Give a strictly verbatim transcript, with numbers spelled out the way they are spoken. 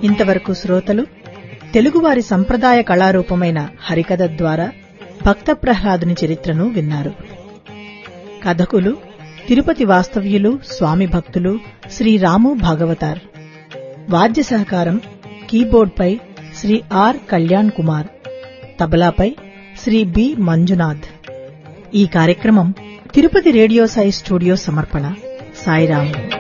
ఇంతవరకు శ్రోతలు తెలుగువారి సంప్రదాయ కళారూపమైన హరికథ ద్వారా భక్త ప్రహ్లాదుని చరిత్రను విన్నారు. కథకులు తిరుపతి వాస్తవ్యులు, స్వామి భక్తులు శ్రీ రాము భాగవతార్. వాద్య సహకారం కీబోర్డ్పై శ్రీ ఆర్ కళ్యాణ్ కుమార్, తబలాపై శ్రీ బి మంజునాథ్. ఈ కార్యక్రమం తిరుపతి రేడియో సాయి స్టూడియో సమర్పణ. సాయిరాం.